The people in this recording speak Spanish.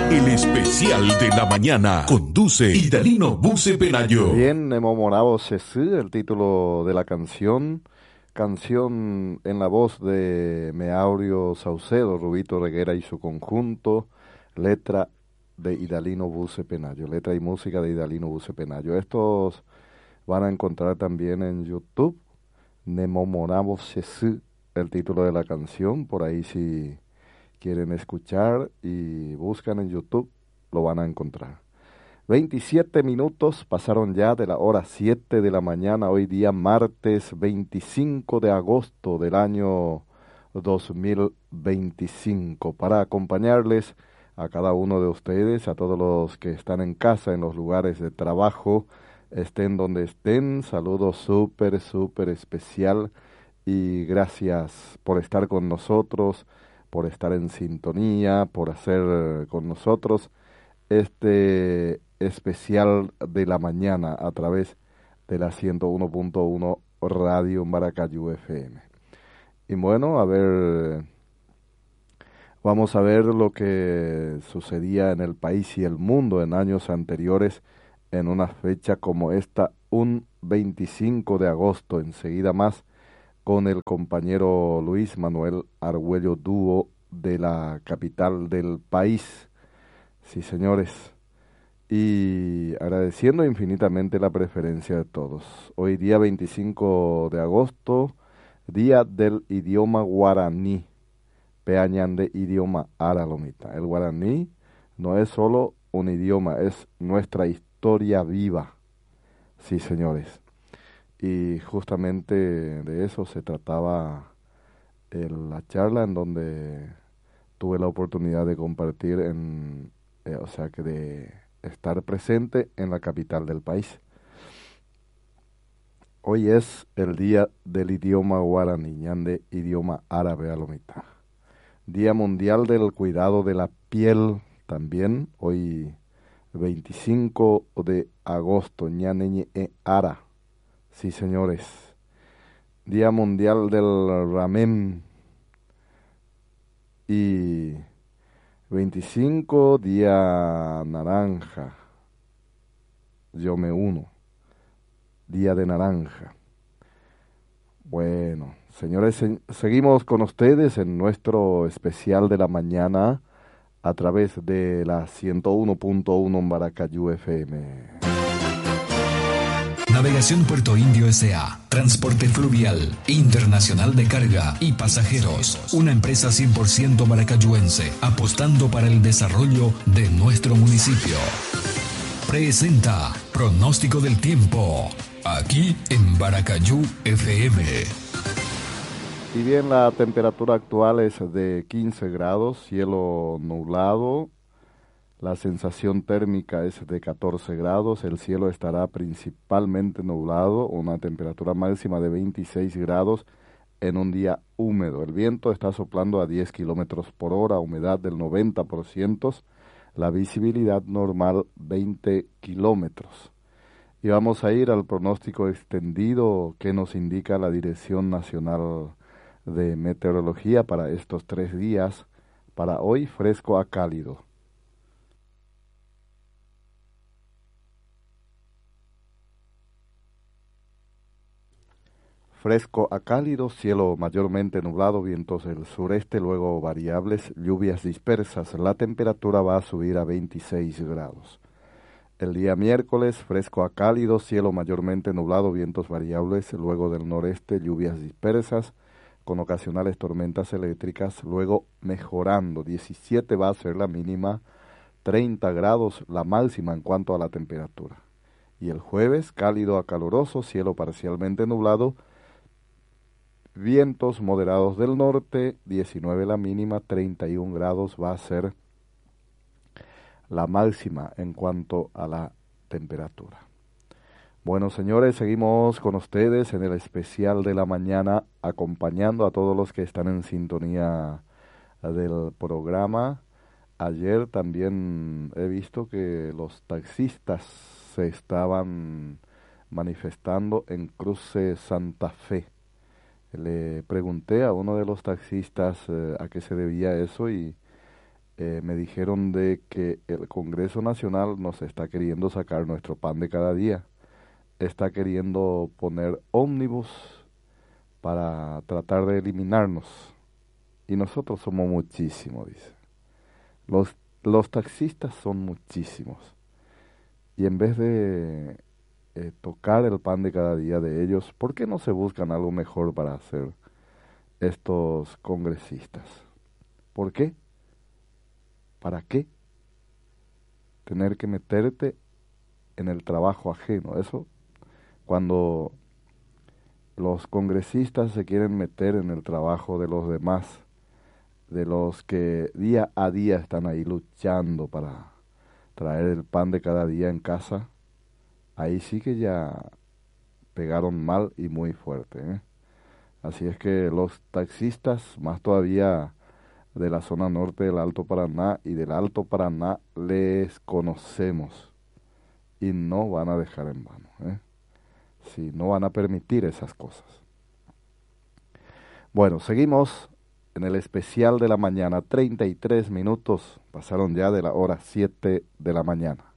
El especial de la mañana conduce Idalino Buce Penayo. Bien, Nemomorabo Sesí, el título de la canción en la voz de Meaurio Saucedo, Rubito Reguera y su conjunto, letra de Idalino Buce Penayo, letra y música de Idalino Buce Penayo. Estos van a encontrar también en YouTube, Nemomorabo Sesí, el título de la canción, por ahí si quieren escuchar y buscan en YouTube, lo van a encontrar. 27 minutos pasaron ya de la hora 7 de la mañana, hoy día martes 25 de agosto del año 2025, para acompañarles a cada uno de ustedes, a todos los que están en casa, en los lugares de trabajo, estén donde estén, saludo súper especial y gracias por estar con nosotros, por estar en sintonía, por hacer con nosotros este especial de la mañana a través de la 101.1 Radio Maracayú FM. Y bueno, vamos a ver lo que sucedía en el país y el mundo en años anteriores en una fecha como esta, un 25 de agosto, enseguida más con el compañero Luis Manuel Argüello Dúo de la capital del país. Sí, señores, y agradeciendo infinitamente la preferencia de todos. Hoy día 25 de agosto, Día del Idioma Guaraní, Peañán de idioma Aralomita. El guaraní no es solo un idioma, es nuestra historia viva. Sí, señores. Y justamente de eso se trataba la charla en donde tuve la oportunidad de compartir de estar presente en la capital del país. Hoy es el día del idioma guaraní, ñande idioma árabe alomita. Día mundial del cuidado de la piel también, hoy 25 de agosto, ñaneñe e ara. Sí, señores. Día mundial del ramen y 25, día naranja. Yo me uno. Día de naranja. Bueno, señores, seguimos con ustedes en nuestro especial de la mañana a través de la 101.1 Maracayú FM. Navegación Puerto Indio S.A. Transporte fluvial, internacional de carga y pasajeros. Una empresa 100% maracayuense, apostando para el desarrollo de nuestro municipio. Presenta Pronóstico del Tiempo, aquí en Maracayú FM. Y bien, la temperatura actual es de 15 grados, cielo nublado. La sensación térmica es de 14 grados, el cielo estará principalmente nublado, una temperatura máxima de 26 grados en un día húmedo. El viento está soplando a 10 kilómetros por hora, humedad del 90%, la visibilidad normal 20 kilómetros. Y vamos a ir al pronóstico extendido que nos indica la Dirección Nacional de Meteorología para estos 3 días, para hoy fresco a cálido. Fresco a cálido, cielo mayormente nublado, vientos del sureste, luego variables, lluvias dispersas. La temperatura va a subir a 26 grados. El día miércoles, fresco a cálido, cielo mayormente nublado, vientos variables, luego del noreste, lluvias dispersas, con ocasionales tormentas eléctricas, luego mejorando. 17 va a ser la mínima, 30 grados la máxima en cuanto a la temperatura. Y el jueves, cálido a caluroso, cielo parcialmente nublado, vientos moderados del norte, 19 la mínima, 31 grados va a ser la máxima en cuanto a la temperatura. Bueno, señores, seguimos con ustedes en el especial de la mañana, acompañando a todos los que están en sintonía del programa. Ayer también he visto que los taxistas se estaban manifestando en Cruce Santa Fe. Le pregunté a uno de los taxistas a qué se debía eso y me dijeron de que el Congreso Nacional nos está queriendo sacar nuestro pan de cada día, está queriendo poner ómnibus para tratar de eliminarnos. Y nosotros somos muchísimos, dice. Los taxistas son muchísimos. Y en vez de tocar el pan de cada día de ellos, ¿por qué no se buscan algo mejor para hacer estos congresistas? ¿Por qué? ¿Para qué? Tener que meterte en el trabajo ajeno. Eso, cuando los congresistas se quieren meter en el trabajo de los demás, de los que día a día están ahí luchando para traer el pan de cada día en casa, ahí sí que ya pegaron mal y muy fuerte, ¿eh? Así es que los taxistas, más todavía de la zona norte del Alto Paraná y del Alto Paraná, les conocemos y no van a dejar en vano, ¿eh? Sí, no van a permitir esas cosas. Bueno, seguimos en el especial de la mañana. 33 minutos pasaron ya de la hora 7 de la mañana.